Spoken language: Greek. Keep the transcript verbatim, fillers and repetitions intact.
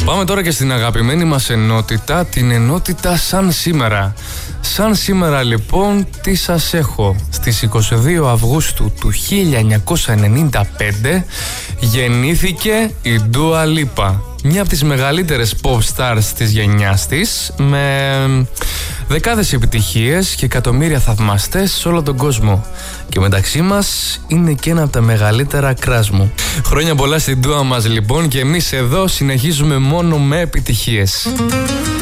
Πάμε τώρα και στην αγαπημένη μας ενότητα, την ενότητα Σαν Σήμερα. Σαν Σήμερα λοιπόν, τι σας έχω. Στις είκοσι δύο Αυγούστου του χίλια εννιακόσια ενενήντα πέντε γεννήθηκε η Dua Lipa, μια από τις μεγαλύτερες pop stars της γενιάς της, με δεκάδες επιτυχίες και εκατομμύρια θαυμαστές σε όλο τον κόσμο. Και μεταξύ μας είναι και ένα από τα μεγαλύτερα crush μου. Χρόνια πολλά στην Dua μας λοιπόν, και εμείς εδώ συνεχίζουμε μόνο με επιτυχίες.